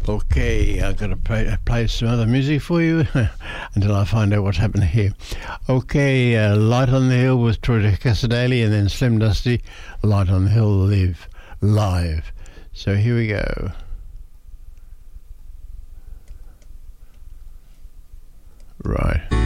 Okay, I've got to play some other music for you until I find out what's happened here. Okay, Light on the Hill with Troy Casadale, and then Slim Dusty, Light on the Hill live. So here we go. Right.